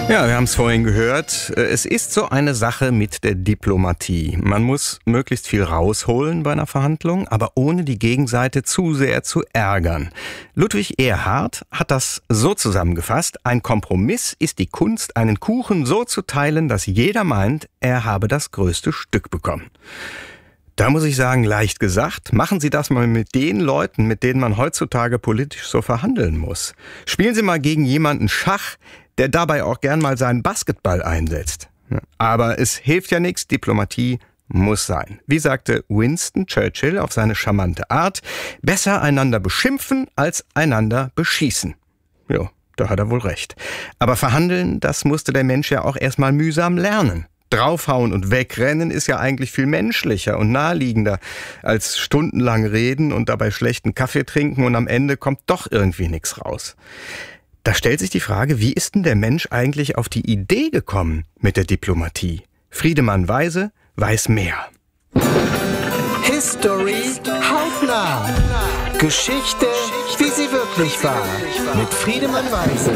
Ja, wir haben es vorhin gehört. Es ist so eine Sache mit der Diplomatie. Man muss möglichst viel rausholen bei einer Verhandlung, aber ohne die Gegenseite zu sehr zu ärgern. Ludwig Erhard hat das so zusammengefasst: Ein Kompromiss ist die Kunst, einen Kuchen so zu teilen, dass jeder meint, er habe das größte Stück bekommen. Da muss ich sagen, leicht gesagt. Machen Sie das mal mit den Leuten, mit denen man heutzutage politisch so verhandeln muss. Spielen Sie mal gegen jemanden Schach, der dabei auch gern mal seinen Basketball einsetzt. Aber es hilft ja nichts, Diplomatie muss sein. Wie sagte Winston Churchill auf seine charmante Art: Besser einander beschimpfen als einander beschießen. Jo, da hat er wohl recht. Aber verhandeln, das musste der Mensch ja auch erstmal mühsam lernen. Draufhauen und wegrennen ist ja eigentlich viel menschlicher und naheliegender als stundenlang reden und dabei schlechten Kaffee trinken und am Ende kommt doch irgendwie nichts raus. Da stellt sich die Frage, wie ist denn der Mensch eigentlich auf die Idee gekommen mit der Diplomatie? Friedemann Weise weiß mehr. History hautnah. Geschichte, wie sie wirklich war. Mit Friedemann Weise.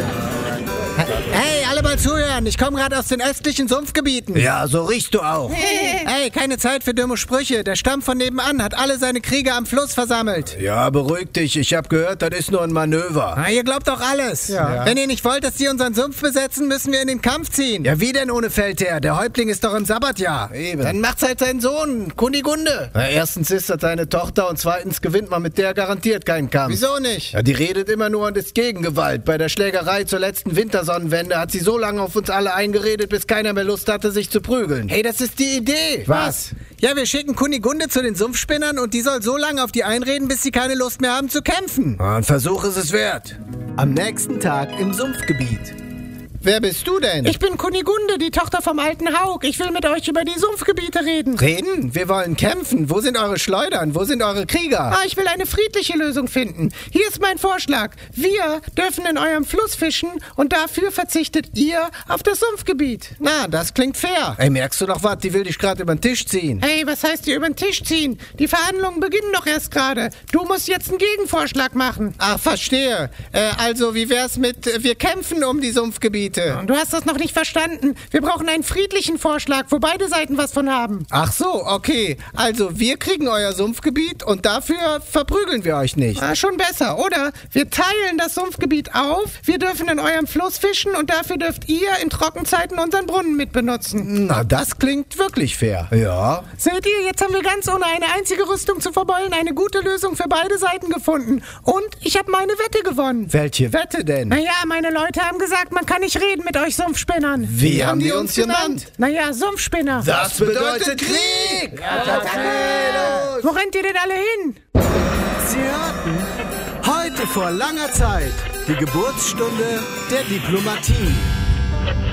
Hey, alle mal zuhören, ich komme gerade aus den östlichen Sumpfgebieten. Ja, so riechst du auch. Hey, keine Zeit für dumme Sprüche. Der Stamm von nebenan hat alle seine Krieger am Fluss versammelt. Ja, beruhig dich. Ich habe gehört, das ist nur ein Manöver. Na, ihr glaubt doch alles. Ja. Wenn ihr nicht wollt, dass die unseren Sumpf besetzen, müssen wir in den Kampf ziehen. Ja, wie denn ohne Feldherr? Der Häuptling ist doch im Sabbatjahr. Eben. Dann macht's halt sein Sohn, Kunigunde. Na, erstens ist das seine Tochter und zweitens gewinnt man mit der garantiert keinen Kampf. Wieso nicht? Ja, die redet immer nur und ist gegen Gewalt. Bei der Schlägerei zur letzten Wintersonnenwende hat sie so lange auf uns alle eingeredet, bis keiner mehr Lust hatte, sich zu prügeln. Hey, das ist die Idee. Was? Ja, wir schicken Kunigunde zu den Sumpfspinnern und die soll so lange auf die einreden, bis sie keine Lust mehr haben zu kämpfen. Ein Versuch ist es wert. Am nächsten Tag im Sumpfgebiet. Wer bist du denn? Ich bin Kunigunde, die Tochter vom alten Haug. Ich will mit euch über die Sumpfgebiete reden. Reden? Wir wollen kämpfen. Wo sind eure Schleudern? Wo sind eure Krieger? Ich will eine friedliche Lösung finden. Hier ist mein Vorschlag. Wir dürfen in eurem Fluss fischen und dafür verzichtet ihr auf das Sumpfgebiet. Na, das klingt fair. Ey, merkst du doch was? Die will dich gerade über den Tisch ziehen. Hey, was heißt hier über den Tisch ziehen? Die Verhandlungen beginnen doch erst gerade. Du musst jetzt einen Gegenvorschlag machen. Ach, verstehe. Also, wie wär's mit, wir kämpfen um die Sumpfgebiete? Du hast das noch nicht verstanden. Wir brauchen einen friedlichen Vorschlag, wo beide Seiten was von haben. Ach so, okay. Also, wir kriegen euer Sumpfgebiet und dafür verprügeln wir euch nicht. Schon besser, oder? Wir teilen das Sumpfgebiet auf, wir dürfen in eurem Fluss fischen und dafür dürft ihr in Trockenzeiten unseren Brunnen mitbenutzen. Na, das klingt wirklich fair. Ja. Seht ihr, jetzt haben wir ganz ohne eine einzige Rüstung zu verbeulen eine gute Lösung für beide Seiten gefunden. Und ich habe meine Wette gewonnen. Welche Wette denn? Naja, meine Leute haben gesagt, man kann nicht reden mit euch Sumpfspinnern. Wie haben die uns genannt? Naja, Sumpfspinner. Das bedeutet Krieg! Wo rennt ihr denn alle hin? Sie hörten heute vor langer Zeit die Geburtsstunde der Diplomatie.